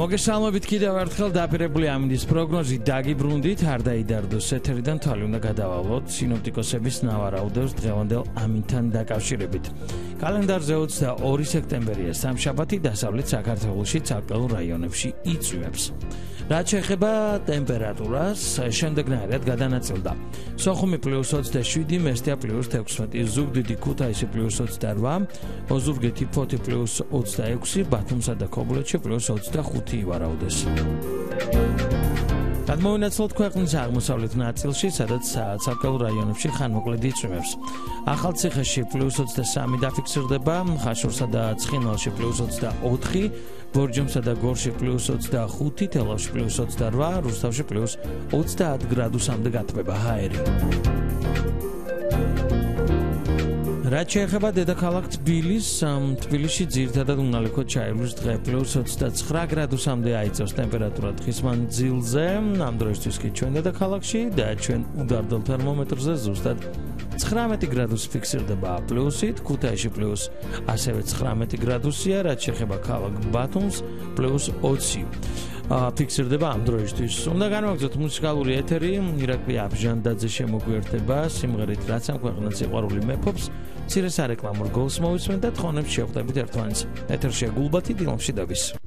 მოგესალმებით კიდევ ერთხელ დაპირებული ამინდის პროგნოზი დაგიბრუნდით, არ დაიდარდოს ეთერიდან თვალი უნდა გადავალოთ სინოპტიკოსების ნავარაუდებს დღევანდელ ამინთან დაკავშირებით. კალენდარზე 22 სექტემბერია სამშაბათი, დასავლეთ საქართველოში ცალკეულ რაიონებში იწვევს. რაც შეეხება ტემპერატურას, შემდეგნაირად გადანაწილდა. სოხუმი +27, მესტია +16, ზუგდიდი ქუთაისი +28, ოზურგეთი ფოთი +26, ბათუმსა და ქობულეთში +25 ივარაუდეს. გადმოვინაცვლოთ ქვეყნის აღმოსავლეთ ნაწილში, სადაც ცალკეულ რაიონებში ხანმოკლედი იწვევს. ახალციხეში +23 დაფიქსირდება, ხაშურსა და ცხინვალში +24, ბორჯომსა და გორში +25, თელავში +28, რუსთავში +30 გრადუსამდე გათბება ჰაერი. რაც შეეხება დედაქალაქ თბილისში ძირითადად უნალექოდ ჩაივლის დღე +29 გრადუსამდე აიწევს ტემპერატურა დღის მანძილზე, ამ დროისთვის კი ჩვენ დედაქალაქში და ჩვენ უდარდელ თერმომეტრზე ზუსტად 19 გრადუსი ფიქსირდება პლუსით, ქუთაისში ასევე 19 გრადუსია, რაც შეეხება ქალაქ ბათუმს +20 ფიქსირდება ამ დროისთვის. უნდა განვაგრძოთ მუსიკალური ეთერი, ირაკლი აბჟანდაძე შემოგვიერთება სიმღერით, რაც ამ ქვეყანას სიყვარული მეფობს. მცირე სარეკლამო გოლს მოვისმენთ და თხოვნებს შევხვდებით ერთმანეთს. ეთერშია გულბათი დილომში დაბის.